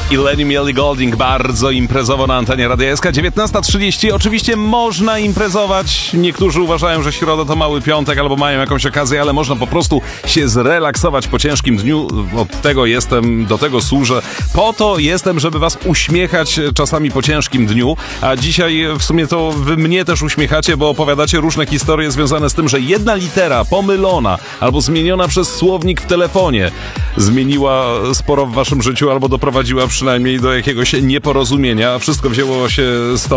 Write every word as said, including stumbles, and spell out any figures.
i Lenny Melly Golding bardzo imprezowo na antenie Radia S K. dziewiętnasta trzydzieści. Oczywiście można imprezować. Niektórzy uważają, że środa to mały piątek albo mają jakąś okazję, ale można po prostu się zrelaksować po ciężkim dniu. Od tego jestem, do tego służę. Po to jestem, żeby was uśmiechać czasami po ciężkim dniu. A dzisiaj w sumie to wy mnie też uśmiechacie, bo opowiadacie różne historie związane z tym, że jedna litera pomylona albo zmieniona przez słownik w telefonie zmieniła sporo w waszym życiu albo doprowadziła przynajmniej do jakiegoś nieporozumienia. Wszystko wzięło się z